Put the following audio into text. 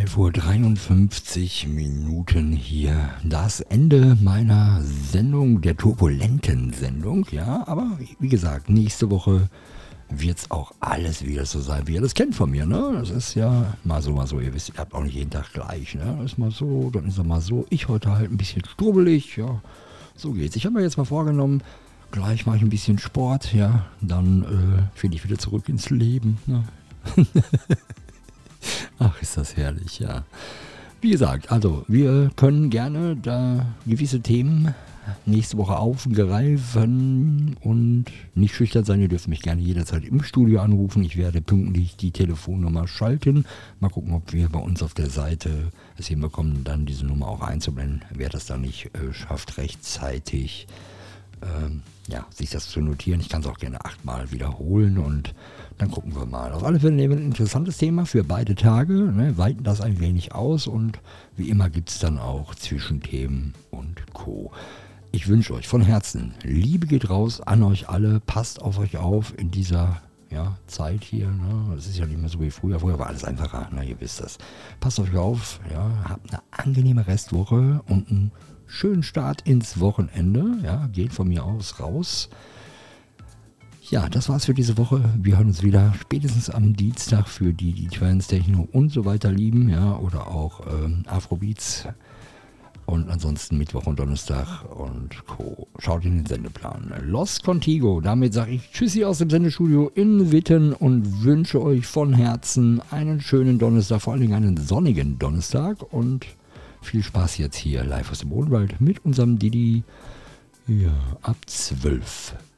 11:53 hier. Das Ende meiner Sendung, der turbulenten Sendung, ja. Aber wie gesagt, nächste Woche wird es auch alles wieder so sein, wie ihr das kennt von mir, ne? Das ist ja mal so, ihr wisst, ihr habt auch nicht jeden Tag gleich, ne? Das ist mal so, dann ist er mal so. Ich heute halt ein bisschen strubbelig, ja. So geht's. Ich habe mir jetzt mal vorgenommen, gleich mache ich ein bisschen Sport, ja. Dann finde ich wieder zurück ins Leben, ne? Ach, ist das herrlich, ja. Wie gesagt, also wir können gerne da gewisse Themen nächste Woche aufgreifen und nicht schüchtern sein. Ihr dürft mich gerne jederzeit im Studio anrufen. Ich werde pünktlich die Telefonnummer schalten. Mal gucken, ob wir bei uns auf der Seite es hinbekommen, dann diese Nummer auch einzublenden. Wer das dann nicht schafft, rechtzeitig sich das zu notieren. Ich kann es auch gerne 8-mal wiederholen und dann gucken wir mal. Auf alle Fälle nehmen wir ein interessantes Thema für beide Tage, ne, weiten das ein wenig aus und wie immer gibt es dann auch Zwischenthemen und Co. Ich wünsche euch von Herzen, Liebe geht raus an euch alle, passt auf euch auf in dieser Zeit hier. Ne? Das ist ja nicht mehr so wie früher. Früher war alles einfacher, ne? Ihr wisst das. Passt auf euch auf, ja, habt eine angenehme Restwoche und einen schönen Start ins Wochenende. Ja, geht von mir aus raus. Ja, das war's für diese Woche. Wir hören uns wieder spätestens am Dienstag für die Trance, Techno und so weiter lieben. Ja, oder auch Afrobeats. Und ansonsten Mittwoch und Donnerstag und Co. Schaut in den Sendeplan. Los Contigo. Damit sage ich Tschüssi aus dem Sendestudio in Witten und wünsche euch von Herzen einen schönen Donnerstag, vor allen Dingen einen sonnigen Donnerstag und viel Spaß jetzt hier live aus dem Odenwald mit unserem Didi ab 12.